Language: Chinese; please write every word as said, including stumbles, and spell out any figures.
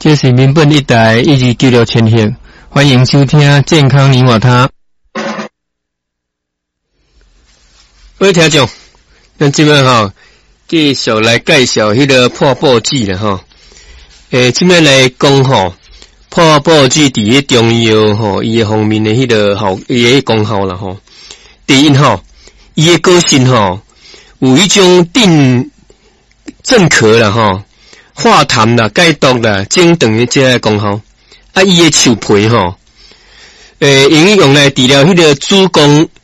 这是民本一台一二九六千赫，欢迎收听健康你我他。各位听众，咱今摆吼继续来介绍迄个破布剂啦吼。诶，今摆来讲吼破布剂伫迄中药吼伊诶方面诶迄个效伊诶功效啦吼。第一吼，伊诶个性吼有迄种定镇咳啦吼。化痰啦、解毒啦、整肠的这个功效。啊，伊的树皮吼，诶，用用来治疗迄个子宫